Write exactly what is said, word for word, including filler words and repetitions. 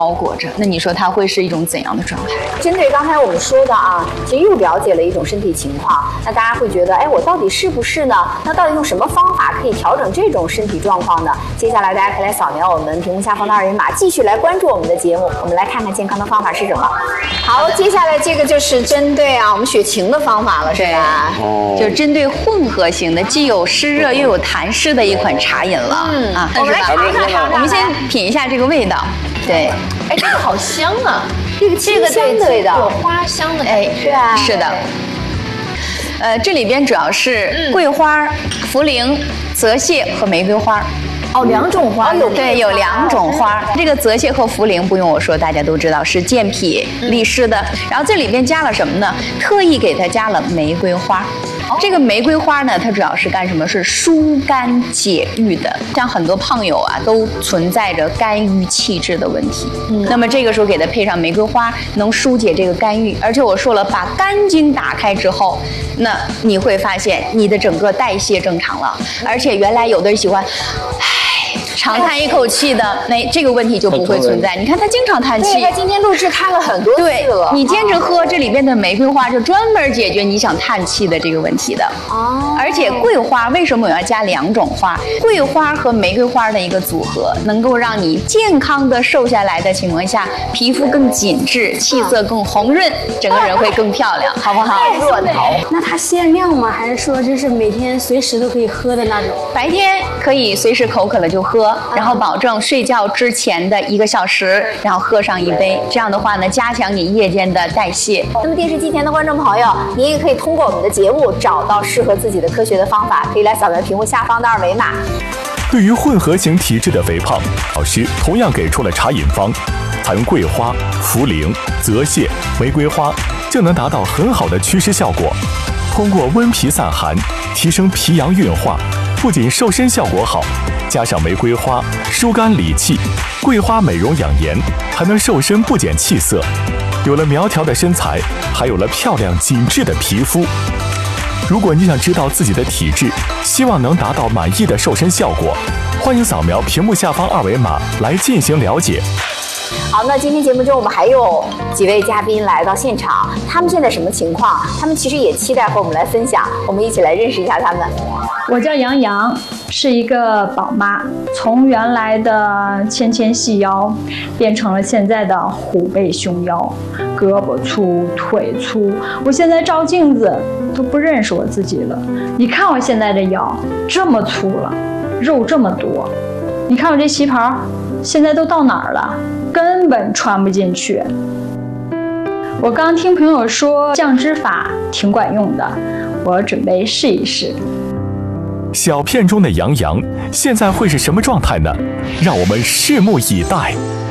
包裹着，那你说它会是一种怎样的状态？ 针对刚才我们说的啊，其实又了解了一种身体情况，那大家会觉得，哎，我到底是不是呢？那到底用什么方法可以调整这种身体状况呢？接下来大家可以来扫描我们屏幕下方的二维码，继续来关注我们的节目。我们来看看健康的方法是什么。好，接下来这个就是针对啊我们血清的方法了，是吧？ 哦，就是针对混合型的，既有湿热又有痰湿的一款茶饮了。嗯啊， 我们来尝尝尝尝， 我们先品一下这个味道。对， 哎，这个好香啊！ 这个这个香的味道， 有花香的， 哎， 是吧？ 是的。呃，这里边主要是桂花、茯苓、泽泻和玫瑰花。 哦，两种花有对，有两种花。这个泽泻和茯苓不用我说，大家都知道是健脾利湿的。然后这里边加了什么呢？特意给它加了玫瑰花。这个玫瑰花呢，它主要是干什么？是疏肝解郁的。像很多胖友啊，都存在着肝郁气滞的问题。嗯，那么这个时候给它配上玫瑰花，能疏解这个肝郁。而且我说了，把肝经打开之后，那你会发现你的整个代谢正常了。而且原来有的人喜欢，唉，长叹一口气的，那这个问题就不会存在。你看他经常叹气， 对，他今天录制叹了很多次了。 对，你接着喝这里边的玫瑰花，就专门解决你想叹气的这个问题的。哦，而且桂花为什么我要加两种花？桂花和玫瑰花的一个组合，能够让你健康的瘦下来的情况下，皮肤更紧致，气色更红润，整个人会更漂亮，好不好？ 润桃。 那它限量吗？还是说就是每天随时都可以喝的那种？ 白天可以随时口渴了就喝，然后保证睡觉之前的一个小时，然后喝上一杯。这样的话呢，加强你夜间的代谢。 那么电视机前的观众朋友，您也可以通过我们的节目找到适合自己的科学的方法，可以来扫描屏幕下方的二维码。 对于混合型体质的肥胖，老师同样给出了茶饮方，采用桂花、茯苓、泽泻、玫瑰花，就能达到很好的祛湿效果。通过温脾散寒，提升脾阳运化，不仅瘦身效果好，加上玫瑰花疏肝理气，桂花美容养颜，还能瘦身不减气色。有了苗条的身材，还有了漂亮紧致的皮肤。如果你想知道自己的体质，希望能达到满意的瘦身效果，欢迎扫描屏幕下方二维码来进行了解。 好，那今天节目中我们还有几位嘉宾来到现场，他们现在什么情况？他们其实也期待和我们来分享，我们一起来认识一下他们。 我叫杨洋，是一个宝妈，从原来的纤纤细腰变成了现在的虎背熊腰，胳膊粗腿粗，我现在照镜子都不认识我自己了。你看我现在这腰这么粗了，肉这么多，你看我这旗袍现在都到哪儿了，根本穿不进去。我刚听朋友说降脂法挺管用的，我准备试一试。 小片中的杨洋现在会是什么状态呢？让我们拭目以待。